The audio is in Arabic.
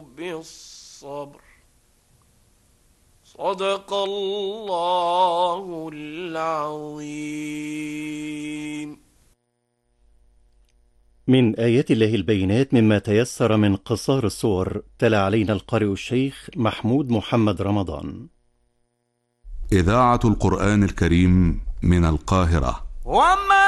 بالصبر. صدق الله العظيم. من آيات الله البينات مما تيسر من قصار السور، تلا علينا القارئ الشيخ محمود محمد رمضان. إذاعة القرآن الكريم من القاهرة. وما